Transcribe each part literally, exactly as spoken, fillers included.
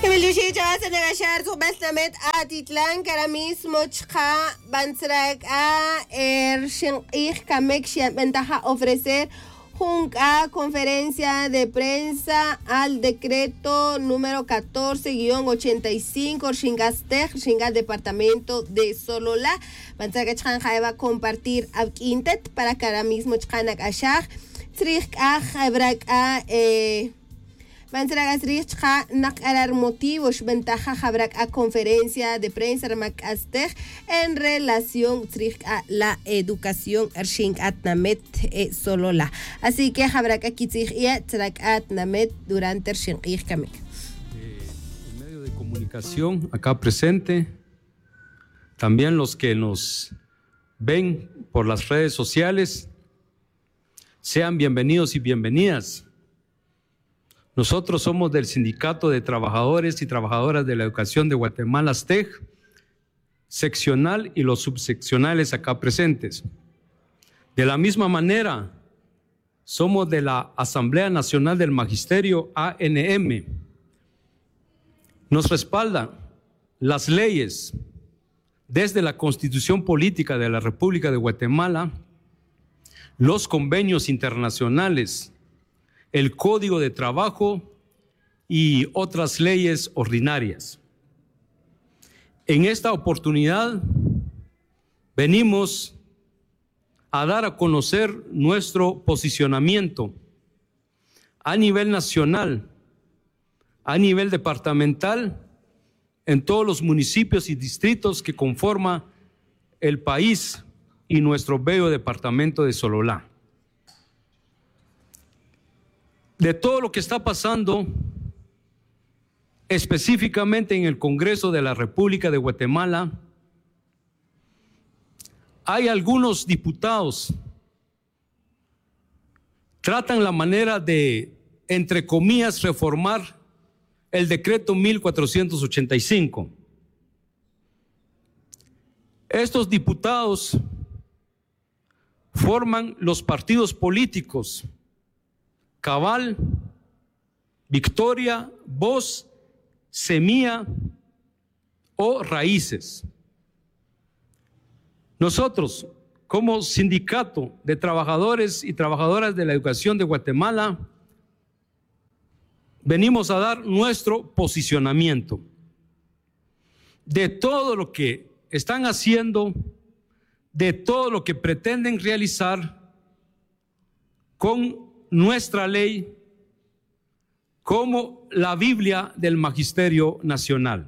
Bilushi chavas en agachar su bestamet a Titlán, que ahora mismo chka bansrak a er shin ich kamek ventaja ofrecer junta conferencia de prensa al decreto número catorce guión ochenta y cinco Shingastej, Shingal departamento de Sololá. Bansrak chkan va a compartir a Quintet para que ahora mismo chkanak ashach trich a jabrak a eh Bansragas Richka nakarar motivos ventaja habrak a conferencia de prensa Ramacastej en relación a la educación Arshink Atnamet e Solola. Así que habrak aquí ya trak Atnamet durante Arshink Kamek. El medio de comunicación acá presente, también los que nos ven por las redes sociales, sean bienvenidos y bienvenidas. Nosotros somos del Sindicato de Trabajadores y Trabajadoras de la Educación de Guatemala, ASTEG, seccional y los subseccionales acá presentes. De la misma manera, somos de la Asamblea Nacional del Magisterio, A N M. Nos respaldan las leyes desde la Constitución Política de la República de Guatemala, los convenios internacionales, el Código de Trabajo y otras leyes ordinarias. En esta oportunidad venimos a dar a conocer nuestro posicionamiento a nivel nacional, a nivel departamental, en todos los municipios y distritos que conforman el país y nuestro bello departamento de Sololá. De todo lo que está pasando específicamente en el Congreso de la República de Guatemala, hay algunos diputados tratan la manera de, entre comillas, reformar el decreto mil cuatrocientos ochenta y cinco. Estos diputados forman los partidos políticos Cabal, Victoria, Voz, Semilla o Raíces. Nosotros, como Sindicato de Trabajadores y Trabajadoras de la Educación de Guatemala, venimos a dar nuestro posicionamiento de todo lo que están haciendo, de todo lo que pretenden realizar con nuestra ley, como la Biblia del Magisterio Nacional.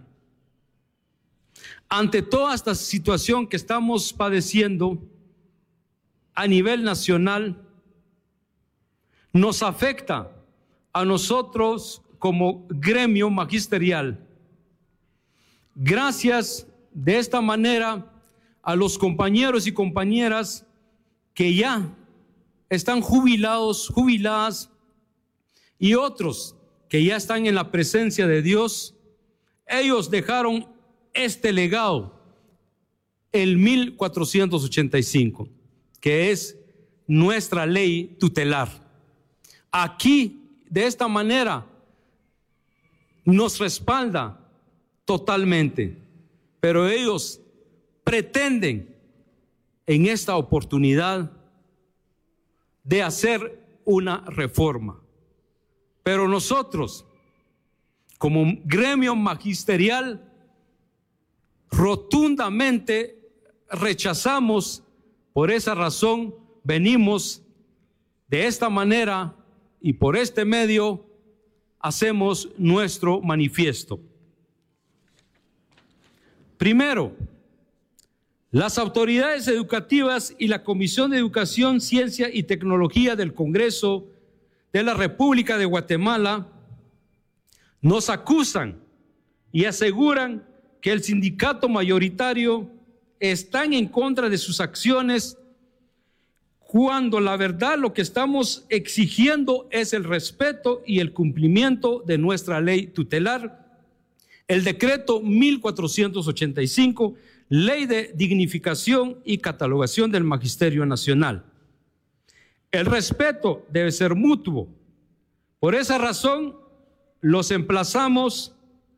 Ante toda esta situación que estamos padeciendo a nivel nacional, nos afecta a nosotros como gremio magisterial. Gracias de esta manera a los compañeros y compañeras que ya están jubilados, jubiladas, y otros que ya están en la presencia de Dios. Ellos dejaron este legado, el mil cuatrocientos ochenta y cinco, que es nuestra ley tutelar. Aquí, de esta manera, nos respalda totalmente, pero ellos pretenden en esta oportunidad de hacer una reforma. Pero nosotros, como gremio magisterial, rotundamente rechazamos. Por esa razón venimos de esta manera y por este medio hacemos nuestro manifiesto. Primero, las autoridades educativas y la Comisión de Educación, Ciencia y Tecnología del Congreso de la República de Guatemala nos acusan y aseguran que el sindicato mayoritario está en contra de sus acciones, cuando la verdad lo que estamos exigiendo es el respeto y el cumplimiento de nuestra ley tutelar, el decreto mil cuatrocientos ochenta y cinco, Ley de Dignificación y Catalogación del Magisterio Nacional. El respeto debe ser mutuo. Por esa razón, los emplazamos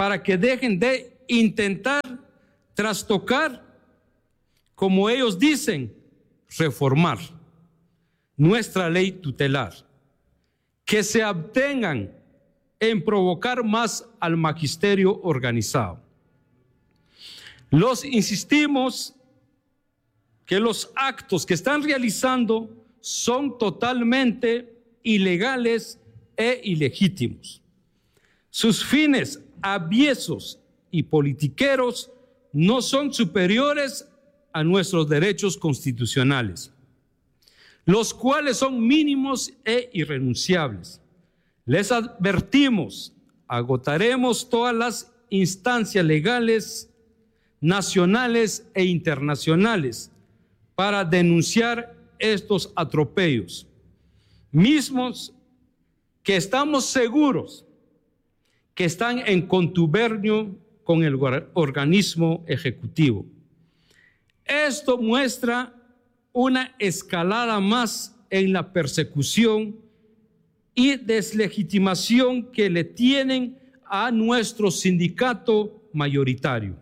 para que dejen de intentar trastocar, como ellos dicen, reformar nuestra ley tutelar, que se abstengan en provocar más al magisterio organizado. Los insistimos que los actos que están realizando son totalmente ilegales e ilegítimos. Sus fines aviesos y politiqueros no son superiores a nuestros derechos constitucionales, los cuales son mínimos e irrenunciables. Les advertimos, agotaremos todas las instancias legales, nacionales e internacionales para denunciar estos atropellos, mismos que estamos seguros que están en contubernio con el organismo ejecutivo. Esto muestra una escalada más en la persecución y deslegitimación que le tienen a nuestro sindicato mayoritario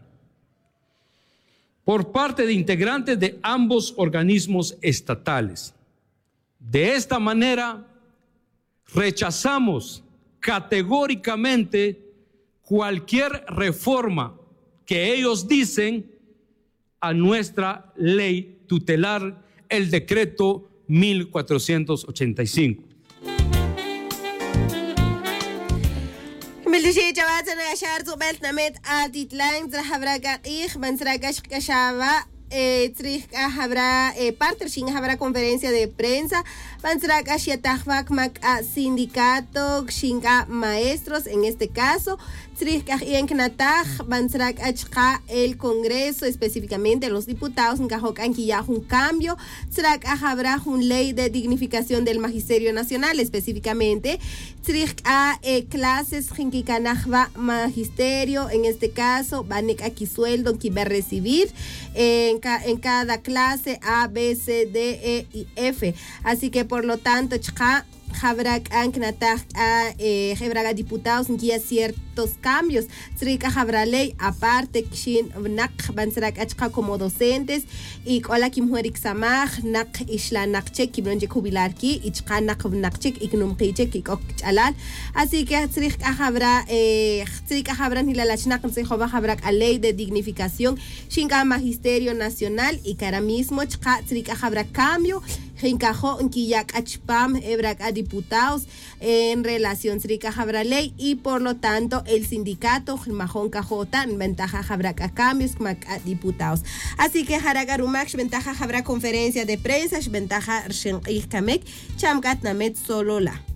por parte de integrantes de ambos organismos estatales. De esta manera, rechazamos categóricamente cualquier reforma que ellos dicen a nuestra ley tutelar, el decreto mil cuatrocientos ochenta y cinco. ملشي جواتنا شهر زوبلت نمت آتيت لانج زحبرا قاقيخ بنسراقش كشابا تريخ habrá eh, partnership, habrá conferencia de prensa, Bansrak Ashiatahvak Mak sindicato, Xinga maestros, en este caso, Trich Yenknataj, Bansrak Achka, el Congreso, específicamente los diputados, en Cajok Anquilla, un cambio, Trak habrá una ley de dignificación del Magisterio Nacional, específicamente, Trich a eh, clases, Jinkikanajva Magisterio, en este caso, Banek aquí sueldo que va a recibir en, ca en cada clase A, B, C, D, E y F. Así que por lo tanto, Chka habrá eh, habrá diputados que hay ciertos cambios. Trika habrá ley aparte que nak bansarak achka como docentes y hola kim huerik samach nak isla nakche ki bronje jubilar ki y chka nak nakche y gnum qiche ki ok chalal. Así que trika habrá eh trika habrá ni la lachnak se joba habrá a ley de dignificación shinga magisterio nacional y cara mismo chka trika habrá cambio Jinkajo en Kiyak Achpam, Ebrak a diputados en relación Srika Jabra ley y por lo tanto el sindicato Majón Cajota ventaja Jabra a cambios a diputados. Así que Haragarumak ventaja Jabra conferencia de prensa, ventaja Rshen Kamek, Chamkat Namet solo la.